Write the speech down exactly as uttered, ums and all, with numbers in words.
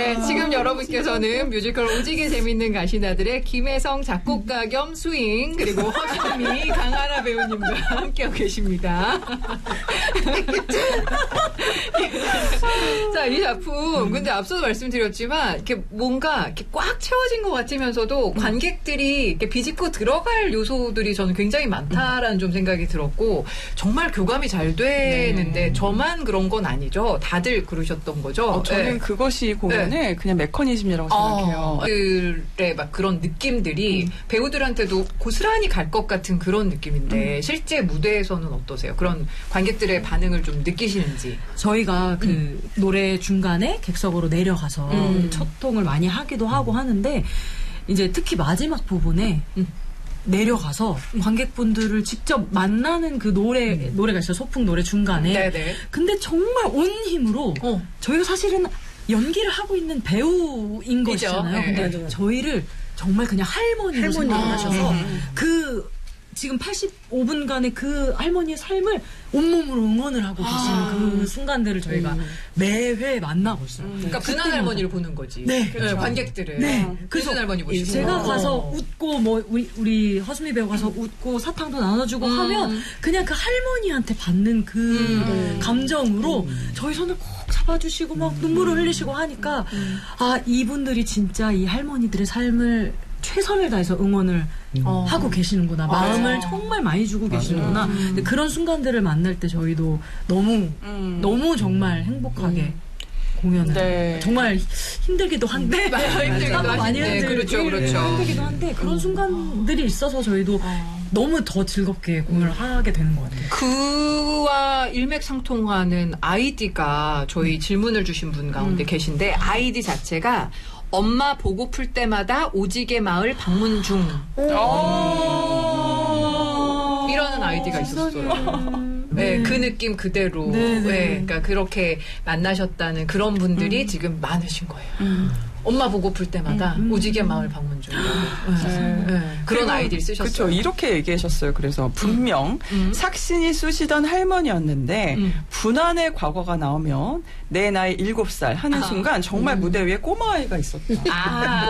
네, 지금 여러분께서는 뮤지컬 오지게 재밌는 가시나들의 김혜성 작곡가 겸 스윙 그리고 허수미 강하나 배우님과 함께하고 계십니다. 자, 이 작품 근데 앞서도 말씀드렸지만 이렇게 뭔가 이렇게 꽉 채워진 것 같으면서도 관객들이 이렇게 비집고 들어갈 요소들이 저는 굉장히 많다라는 좀 생각이 들었고 정말 교감이 잘 되는데 네. 저만 그런 건 아니죠. 다들 그러셨던 거죠. 어, 저는 네. 그것이 공연의 네. 그냥 메커니즘이라고 생각해요. 그들의 막 그런 느낌들이 음. 배우들한테도 고스란히 갈 것 같은 그런 느낌인데 음. 실제 무대에서는 어떠세요? 그런 관객들의 반응을 좀 느끼시는지. 저희가 그 음. 노래 중간에 객석으로 내려가서 음. 첫통을 많이 하기도 하고 하는데 이제 특히 마지막 부분에 음. 내려가서 음. 관객분들을 직접 만나는 그 노래, 음. 노래가 있어요. 소풍 노래 중간에. 네네. 근데 정말 온 힘으로 어. 저희가 사실은 연기를 하고 있는 배우인 것이잖아요. 네. 근데 네. 저희를 정말 그냥 할머니로 할머니. 생각하셔서 음. 그 지금 팔십오 분간의 그 할머니의 삶을 온몸으로 응원을 하고 계시는 아. 그 순간들을 저희가 음. 매회 만나고 있어요. 음. 그러니까 분한 할머니를 보는 거지. 네. 그렇죠. 네. 관객들을. 네. 그래서 할머니 보시고. 제가 가서 웃고 뭐 우리, 우리 허수미 배우 가서 음. 웃고 사탕도 나눠주고 음. 하면 그냥 그 할머니한테 받는 그 음. 감정으로 음. 저희 손을 꼭 잡아주시고 막 음. 눈물을 흘리시고 하니까 음. 아 이분들이 진짜 이 할머니들의 삶을 최선을 다해서 응원을 음. 하고 계시는구나. 마음을 아, 정말 많이 주고 맞아요. 계시는구나. 음. 근데 그런 순간들을 만날 때 저희도 너무 음. 너무 정말 행복하게 음. 공연을 네. 정말 힘들기도 한데 힘들기도 많이 네, 그렇죠, 그렇죠. 힘들기도 한데 그런 음. 순간들이 있어서 저희도 아. 너무 더 즐겁게 공연을 하게 되는 것 같아요. 그와 일맥상통하는 아이디가 저희 음. 질문을 주신 분 가운데 음. 계신데 아이디 자체가 엄마 보고플 때마다 오지게 마을 방문 중. 이라는 아이디가 있었어요. 네, 그 느낌 그대로. 네, 네. 그러니까 그렇게 만나셨다는 그런 분들이 음. 지금 많으신 거예요. 음. 엄마 보고플 때마다 음. 오지게 마을 방문 중. 네. 네. 그런 아이디를 쓰셨어요. 그렇죠. 이렇게 얘기하셨어요. 그래서 분명 음. 삭신이 쑤시던 할머니였는데 음. 분한의 과거가 나오면 내 나이 일곱 살 하는 아. 순간 정말 음. 무대 위에 꼬마아이가 있었다. 아.